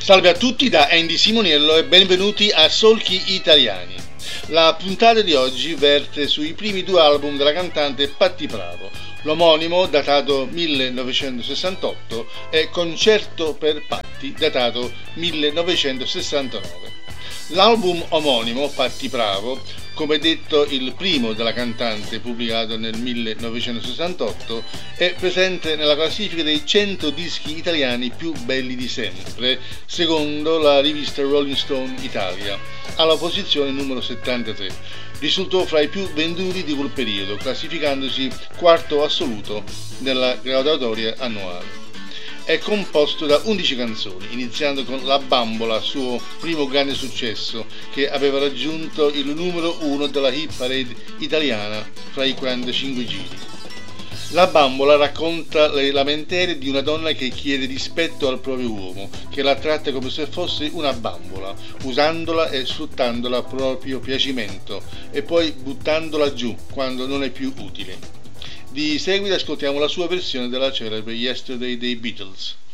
Salve a tutti da Andy Simoniello e benvenuti a Solchi Italiani. La puntata di oggi verte sui primi due album della cantante Patti Pravo, l'omonimo datato 1968 e Concerto per Patti datato 1969. L'album omonimo, Patti Pravo, come detto il primo della cantante pubblicato nel 1968, è presente nella classifica dei 100 dischi italiani più belli di sempre, secondo la rivista Rolling Stone Italia, alla posizione numero 73. Risultò fra i più venduti di quel periodo, classificandosi quarto assoluto nella graduatoria annuale. È composto da 11 canzoni, iniziando con La Bambola, suo primo grande successo, che aveva raggiunto il numero 1 della hit parade italiana fra i 45 giri. La Bambola racconta le lamentele di una donna che chiede rispetto al proprio uomo, che la tratta come se fosse una bambola, usandola e sfruttandola a proprio piacimento, e poi buttandola giù quando non è più utile. Di seguito ascoltiamo la sua versione della celebre Yesterday dei Beatles.